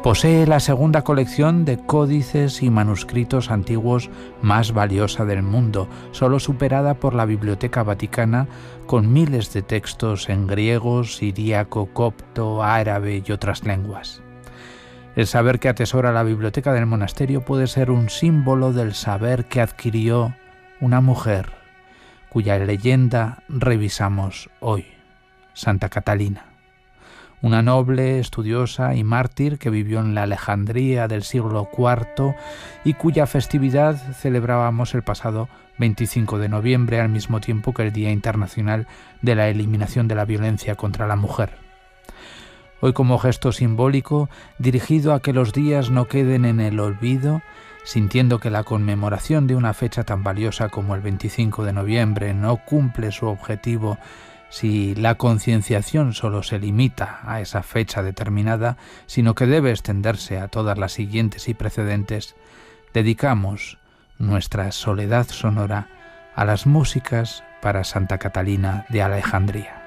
Posee la segunda colección de códices y manuscritos antiguos más valiosa del mundo, solo superada por la Biblioteca Vaticana, con miles de textos en griego, siríaco, copto, árabe y otras lenguas. El saber que atesora la biblioteca del monasterio puede ser un símbolo del saber que adquirió una mujer, cuya leyenda revisamos hoy, Santa Catalina. Una noble, estudiosa y mártir que vivió en la Alejandría del siglo IV y cuya festividad celebrábamos el pasado 25 de noviembre, al mismo tiempo que el Día Internacional de la Eliminación de la Violencia contra la Mujer. Hoy, como gesto simbólico, dirigido a que los días no queden en el olvido, sintiendo que la conmemoración de una fecha tan valiosa como el 25 de noviembre no cumple su objetivo si la concienciación solo se limita a esa fecha determinada, sino que debe extenderse a todas las siguientes y precedentes, dedicamos nuestra soledad sonora a las músicas para Santa Catalina de Alejandría.